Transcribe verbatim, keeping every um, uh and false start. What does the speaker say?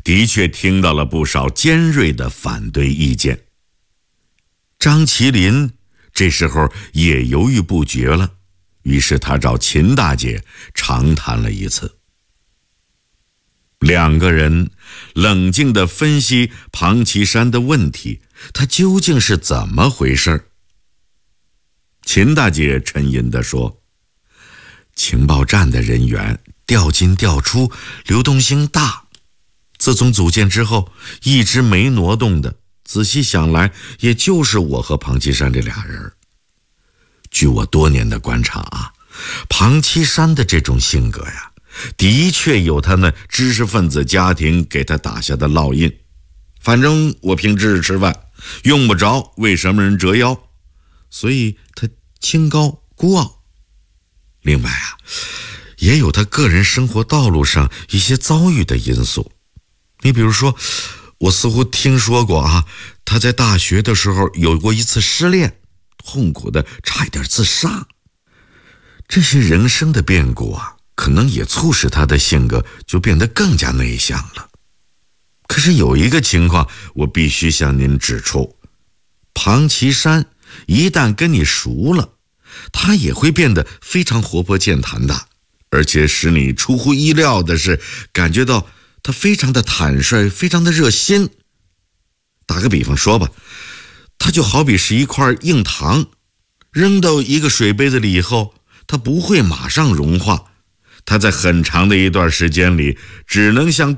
的确听到了不少尖锐的反对意见。张麒麟这时候也犹豫不决了，于是他找秦大姐长谈了一次。两个人冷静地分析庞奇山的问题，他究竟是怎么回事？秦大姐沉吟地说，情报站的人员调进调出，流动性大，自从组建之后一直没挪动的，仔细想来也就是我和庞奇山这俩人。据我多年的观察啊，庞奇山的这种性格呀，的确有他那知识分子家庭给他打下的烙印。反正我凭知识吃饭，用不着为什么人折腰，所以他清高孤傲。另外啊，也有他个人生活道路上一些遭遇的因素。你比如说，我似乎听说过啊，他在大学的时候有过一次失恋，痛苦的差一点自杀。这些人生的变故啊，可能也促使他的性格就变得更加内向了。可是有一个情况我必须向您指出，庞奇山一旦跟你熟了，他也会变得非常活泼健谈的，而且使你出乎意料的是，感觉到他非常的坦率，非常的热心。打个比方说吧，他就好比是一块硬糖，扔到一个水杯子里以后，它不会马上融化，它在很长的一段时间里只能像